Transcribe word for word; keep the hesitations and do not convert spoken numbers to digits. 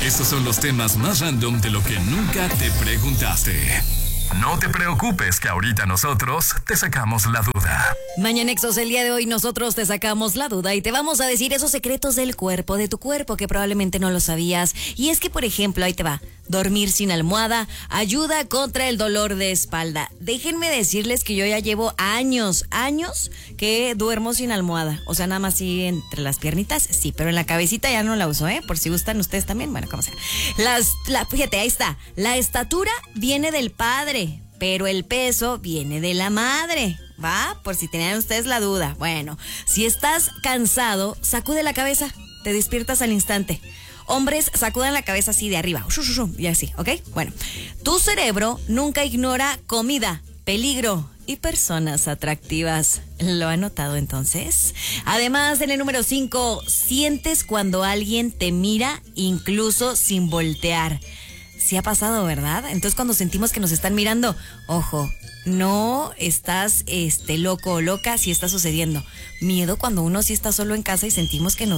Estos son los temas más random de lo que nunca te preguntaste. No te preocupes que ahorita nosotros te sacamos la duda. Mañanexos, el día de hoy nosotros te sacamos la duda y te vamos a decir esos secretos del cuerpo, de tu cuerpo que probablemente no lo sabías. Y es que, por ejemplo, ahí te va, dormir sin almohada ayuda contra el dolor de espalda. Déjenme decirles que yo ya llevo años, años que duermo sin almohada. O sea, nada más sí entre las piernitas, sí, pero en la cabecita ya no la uso, ¿eh? Por si gustan ustedes también, bueno, como sea. Las, la, fíjate, ahí está, la estatura viene del padre, pero el peso viene de la madre, ¿va? Por si tenían ustedes la duda. Bueno, si estás cansado, sacude la cabeza, te despiertas al instante. Hombres, sacudan la cabeza así de arriba, y así, ¿ok? Bueno, tu cerebro nunca ignora comida, peligro y personas atractivas. ¿Lo ha notado entonces? Además, en el número cinco, sientes cuando alguien te mira incluso sin voltear. Sí ha pasado, ¿verdad? Entonces, cuando sentimos que nos están mirando, ojo, no estás este, loco o loca si está sucediendo. Miedo cuando uno sí está solo en casa y sentimos que nos